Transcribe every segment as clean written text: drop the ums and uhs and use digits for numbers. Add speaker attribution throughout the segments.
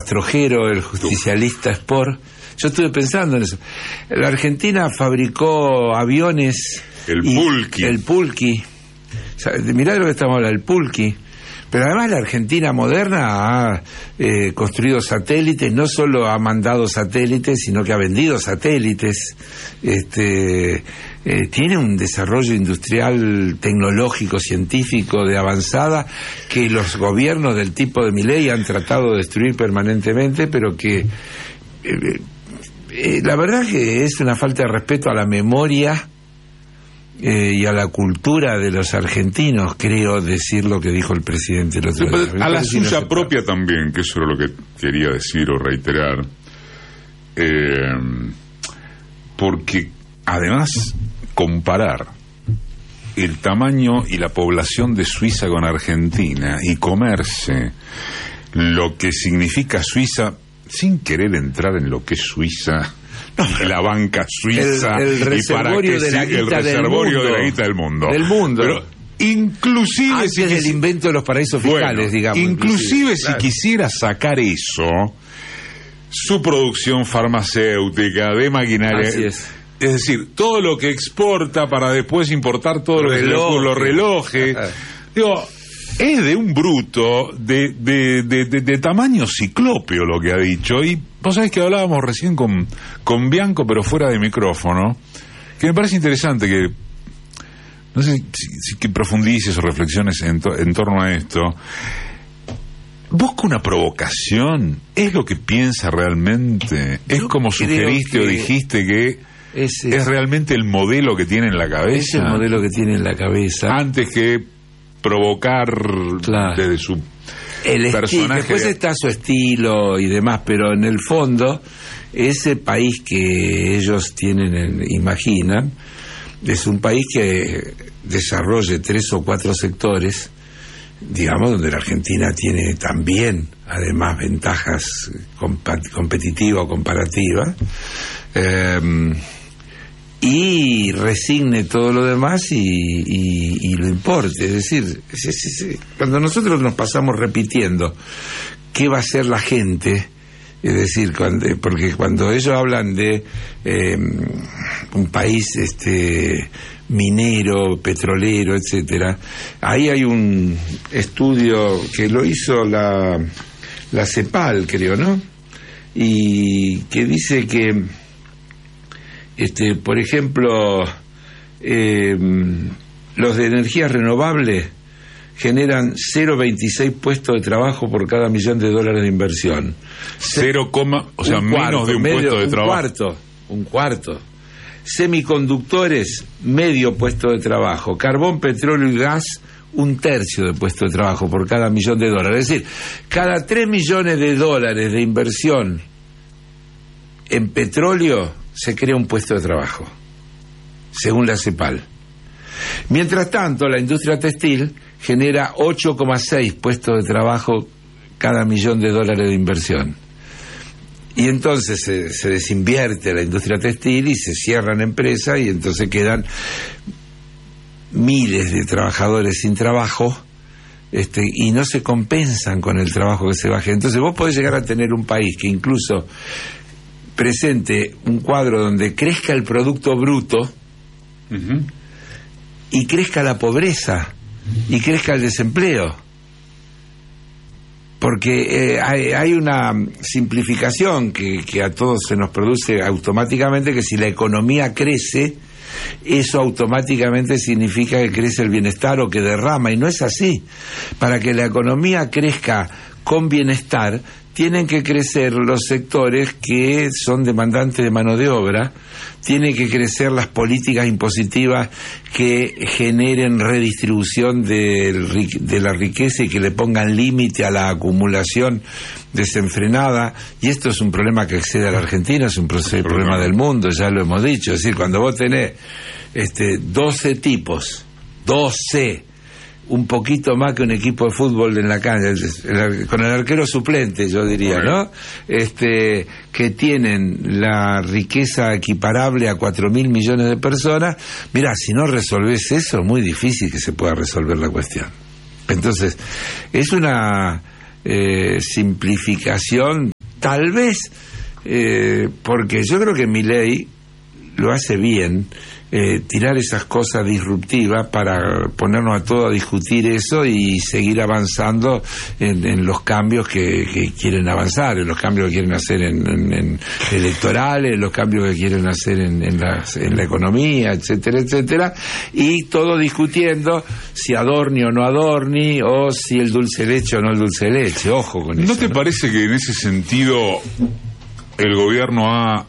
Speaker 1: rastrojero, el justicialista Spor. Yo estuve pensando en eso. La Argentina fabricó aviones.
Speaker 2: El Pulqui.
Speaker 1: O sea, mirá de lo que estamos hablando, el Pulqui. Pero además la Argentina moderna ha construido satélites, no solo ha mandado satélites, sino que ha vendido satélites. Tiene un desarrollo industrial, tecnológico, científico de avanzada que los gobiernos del tipo de Milei han tratado de destruir permanentemente, pero que la verdad que es una falta de respeto a la memoria y a la cultura de los argentinos, creo decir lo que dijo el presidente el otro día.
Speaker 2: A la suya propia también, que eso era lo que quería decir o reiterar, porque además comparar el tamaño y la población de Suiza con Argentina y comerse lo que significa Suiza sin querer entrar en lo que es Suiza, la banca suiza,
Speaker 1: el reservorio de la guita
Speaker 2: del mundo.
Speaker 1: Pero
Speaker 2: inclusive
Speaker 1: antes del invento de los paraísos fiscales, digamos.
Speaker 2: Inclusive si quisiera sacar eso, su producción farmacéutica, de maquinaria.
Speaker 1: Así es.
Speaker 2: Es decir, todo lo que exporta para después importar todo los relojes. Digo, es de un bruto de tamaño ciclópeo lo que ha dicho. Y vos sabés que hablábamos recién con Bianco, pero fuera de micrófono, que me parece interesante que, no sé si que profundices o reflexiones en torno a esto. ¿Busca una provocación? ¿Es lo que piensa realmente? ¿Es como sugeriste o dijiste que es realmente el modelo que tiene en la cabeza?
Speaker 1: Es el modelo que tiene en la cabeza.
Speaker 2: Antes que provocar desde su personaje.
Speaker 1: Después está su estilo y demás, pero en el fondo, ese país que ellos imaginan, es un país que desarrolle 3 o 4 sectores, digamos, donde la Argentina tiene también, además, ventajas competitivas o comparativas, y resigne todo lo demás y lo importe. Es decir, cuando nosotros nos pasamos repitiendo qué va a hacer la gente, es decir, porque cuando ellos hablan de un país minero, petrolero, etcétera, ahí hay un estudio que lo hizo la CEPAL, creo, ¿no? Y que dice que por ejemplo, los de energías renovables generan 0,26 puestos de trabajo por cada $1.000.000 de inversión.
Speaker 2: Menos de un puesto de trabajo.
Speaker 1: Un cuarto. Semiconductores, medio puesto de trabajo. Carbón, petróleo y gas, 1/3 de puesto de trabajo por cada $1.000.000. Es decir, cada $3 millones de inversión en petróleo se crea un puesto de trabajo, según la CEPAL. Mientras tanto, la industria textil genera 8,6 puestos de trabajo cada $1.000.000 de inversión. Y entonces se desinvierte la industria textil y se cierran empresas y entonces quedan miles de trabajadores sin trabajo, y no se compensan con el trabajo que se baje. Entonces vos podés llegar a tener un país que incluso presente un cuadro donde crezca el producto bruto y crezca la pobreza y crezca el desempleo, porque hay una simplificación que a todos se nos produce automáticamente, que si la economía crece, eso automáticamente significa que crece el bienestar o que derrama, y no es así. Para que la economía crezca con bienestar, tienen que crecer los sectores que son demandantes de mano de obra, tienen que crecer las políticas impositivas que generen redistribución de la riqueza y que le pongan límite a la acumulación desenfrenada. Y esto es un problema que excede a la Argentina, es un problema del mundo, ya lo hemos dicho. Es decir, cuando vos tenés 12 tipos, 12, un poquito más que un equipo de fútbol en la cancha, con el arquero suplente, yo diría, ¿no? Que tienen la riqueza equiparable a 4.000 millones de personas. Mirá, si no resolvés eso, es muy difícil que se pueda resolver la cuestión. Entonces, es una simplificación tal vez, porque yo creo que Milei lo hace bien, tirar esas cosas disruptivas para ponernos a todos a discutir eso y seguir avanzando en los cambios que quieren avanzar, en los cambios que quieren hacer en electorales, en los cambios que quieren hacer en la economía, etcétera, etcétera, y todo discutiendo si adorni o no adorni, o si el dulce leche o no el dulce leche. Ojo con eso.
Speaker 2: ¿No te parece que en ese sentido el gobierno ha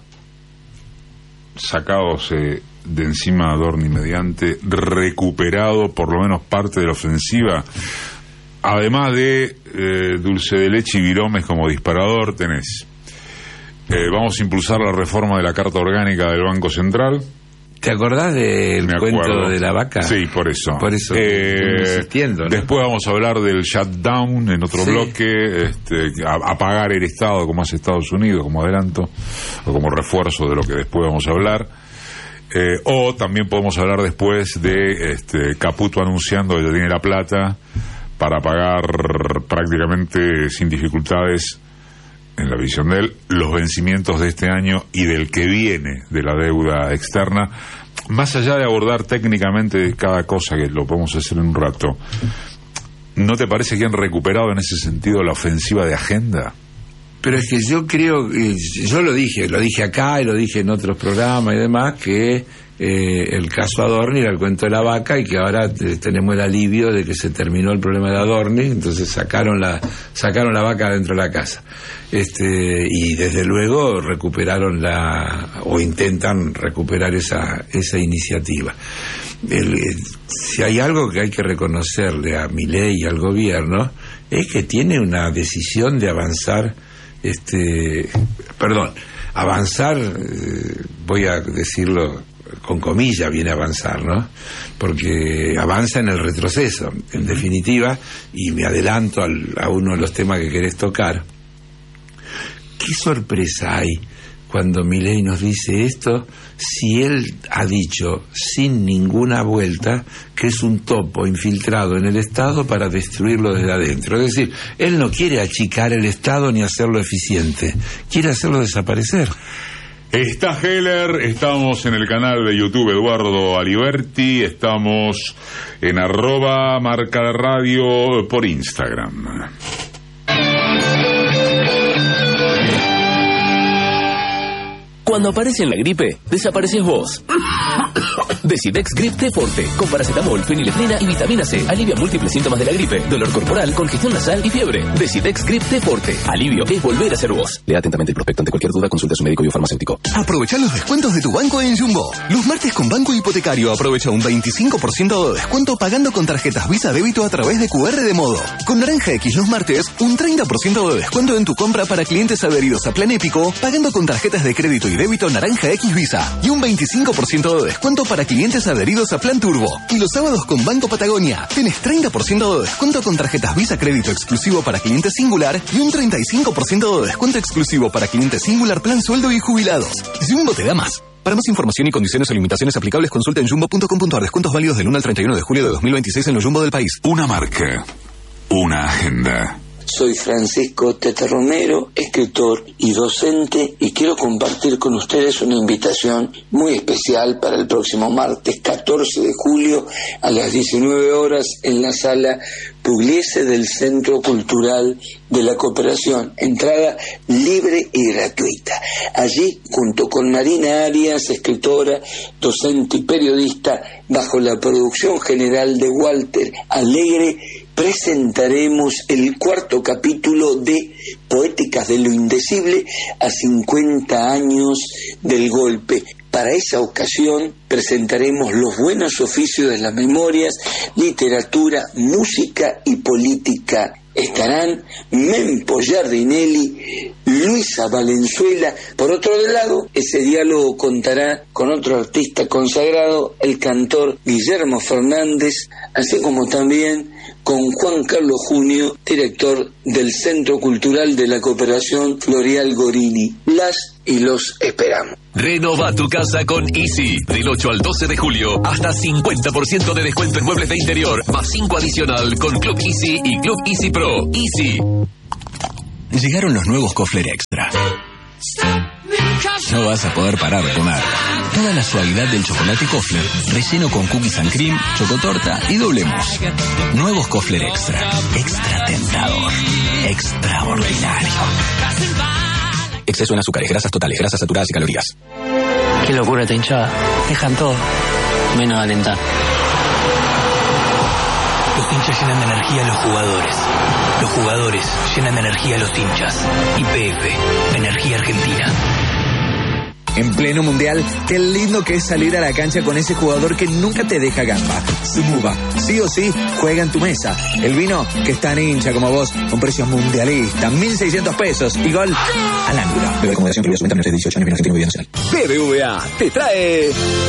Speaker 2: sacadose de encima a Adorni mediante, recuperado por lo menos parte de la ofensiva? Además de dulce de leche y viromes como disparador, tenés vamos a impulsar la reforma de la Carta Orgánica del Banco Central.
Speaker 1: ¿Te acordás del cuento de la vaca?
Speaker 2: Sí, por eso.
Speaker 1: Por eso insistiendo, ¿no?
Speaker 2: Después vamos a hablar del shutdown en otro bloque, a pagar el Estado como hace Estados Unidos, como adelanto, o como refuerzo de lo que después vamos a hablar. O también podemos hablar después de Caputo anunciando que ya tiene la plata para pagar prácticamente sin dificultades, en la visión de él, los vencimientos de este año y del que viene de la deuda externa. Más allá de abordar técnicamente cada cosa, que lo podemos hacer en un rato, ¿no te parece que han recuperado en ese sentido la ofensiva de agenda?
Speaker 1: Pero es que yo creo, yo lo dije acá y lo dije en otros programas y demás, que el caso Adorni era el cuento de la vaca y que ahora tenemos el alivio de que se terminó el problema de Adorni, entonces sacaron la vaca dentro de la casa. Y desde luego recuperaron o intentan recuperar esa iniciativa. Si hay algo que hay que reconocerle a Milei y al gobierno, es que tiene una decisión de avanzar, voy a decirlo con comillas, viene a avanzar, ¿no? Porque avanza en el retroceso, en definitiva, y me adelanto a uno de los temas que querés tocar. ¿Qué sorpresa hay cuando Milei nos dice esto, si él ha dicho sin ninguna vuelta que es un topo infiltrado en el Estado para destruirlo desde adentro? Es decir, él no quiere achicar el Estado ni hacerlo eficiente, quiere hacerlo desaparecer.
Speaker 2: Está Heller, estamos en el canal de YouTube Eduardo Aliberti, estamos en @Marca la Radio por Instagram.
Speaker 3: Cuando aparece la gripe, desapareces vos. Decidex Grip T Forte, con paracetamol, fenilefrina y vitamina C. Alivia múltiples síntomas de la gripe, dolor corporal, congestión nasal y fiebre. Decidex Grip T Forte. Alivio es volver a ser vos. Lea atentamente el prospecto. Ante cualquier duda, consulte a su médico y farmacéutico.
Speaker 4: Aprovecha los descuentos de tu banco en Jumbo. Los martes con Banco Hipotecario aprovecha un 25% de descuento pagando con tarjetas Visa Débito a través de QR de Modo. Con Naranja X los martes, un 30% de descuento en tu compra para clientes adheridos a Plan Épico, pagando con tarjetas de crédito y débito Naranja X Visa. Y un 25% de descuento para clientes adheridos a Plan Turbo. Y los sábados con Banco Patagonia tenés 30% de descuento con tarjetas Visa Crédito exclusivo para clientes Singular y un 35% de descuento exclusivo para clientes Singular Plan Sueldo y Jubilados. Jumbo te da más. Para más información y condiciones o limitaciones aplicables, consulta en jumbo.com.ar. Descuentos válidos del 1 al 31 de julio de 2026 en los Jumbo del país.
Speaker 2: Una marca, una agenda.
Speaker 5: Soy Francisco Tete Romero, escritor y docente, y quiero compartir con ustedes una invitación muy especial para el próximo martes 14 de julio a las 19 horas en la sala Pugliese del Centro Cultural de la Cooperación. Entrada libre y gratuita. Allí, junto con Marina Arias, escritora, docente y periodista, bajo la producción general de Walter Alegre, presentaremos el 4º capítulo de Poéticas de lo Indecible a 50 años del golpe. Para esa ocasión presentaremos los buenos oficios de las memorias, literatura, música y política. Estarán Mempo Giardinelli, Luisa Valenzuela. Por otro lado, ese diálogo contará con otro artista consagrado, el cantor Guillermo Fernández, así como también con Juan Carlos Junio, director del Centro Cultural de la Cooperación Floreal Gorini. Las y los esperamos.
Speaker 3: Renova tu casa con Easy. Del 8 al 12 de julio, hasta 50% de descuento en muebles de interior, más 5 adicional con Club Easy y Club Easy Pro. Easy.
Speaker 4: Llegaron los nuevos Kofler Extra. No vas a poder parar de comer. Toda la suavidad del chocolate Kofler, relleno con cookies and cream, chocotorta y doble mousse. Nuevos Kofler Extra. Extra tentador. Extraordinario. Exceso en azúcares, grasas totales, grasas saturadas y calorías.
Speaker 6: Qué locura esta hinchada. Dejan todo, menos alentar.
Speaker 7: Los hinchas llenan de energía a los jugadores. Los jugadores llenan de energía a los hinchas. YPF, Energía Argentina.
Speaker 8: En pleno mundial, qué lindo que es salir a la cancha con ese jugador que nunca te deja gamba. Sumuba, sí o sí, juega en tu mesa. El vino que es tan hincha como vos, con precios mundialistas, 1.600 pesos y gol al ángulo. Bebe con moderación, prohibido su venta menores de 18 años, Argentina, Movida Nacional.
Speaker 3: BBVA te trae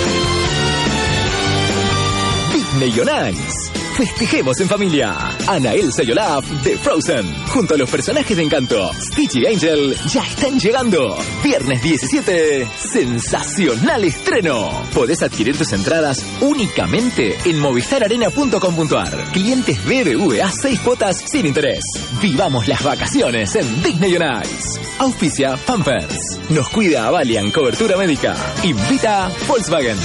Speaker 3: Disney on Ice. Festejemos en familia. Ana, Elsa y Olaf de Frozen, junto a los personajes de Encanto, Stitch y Angel, ya están llegando. Viernes 17, sensacional estreno. Podés adquirir tus entradas únicamente en movistararena.com.ar. Clientes BBVA 6 cuotas sin interés. Vivamos las vacaciones en Disney on Ice. Auspicia Pampers. Nos cuida Avalian Cobertura Médica. Invita Volkswagen.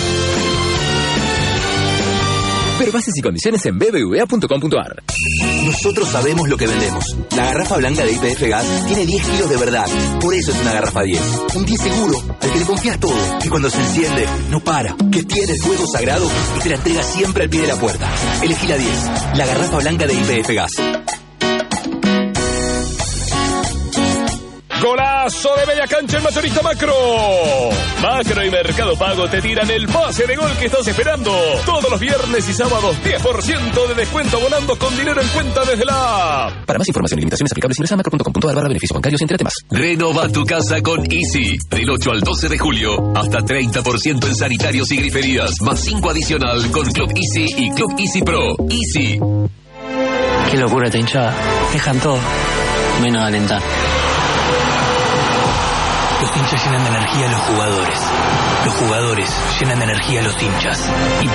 Speaker 3: Ver bases y condiciones en bbva.com.ar.
Speaker 4: Nosotros sabemos lo que vendemos. La garrafa blanca de YPF Gas tiene 10 kilos de verdad. Por eso es una garrafa 10. Un 10 seguro, al que le confías todo. Que cuando se enciende, no para. Que tiene el fuego sagrado y te la entrega siempre al pie de la puerta. Elegí la 10. La garrafa blanca de YPF Gas.
Speaker 3: ¡Golazo de media cancha en Mayorista Macro! Macro y Mercado Pago te tiran el pase de gol que estás esperando. Todos los viernes y sábados, 10% de descuento volando con dinero en cuenta desde la app. Para más información y limitaciones aplicables, ingresa a macro.com.ar/beneficios bancarios y entérate más.
Speaker 9: Renova tu casa con Easy. Del 8 al 12 de julio, hasta 30% en sanitarios y griferías, más 5 adicional con Club Easy y Club Easy Pro. Easy.
Speaker 6: Qué locura esta hinchada. Dejan todo, menos alentar.
Speaker 7: Los hinchas llenan de energía a los jugadores. Los jugadores llenan de energía a los hinchas.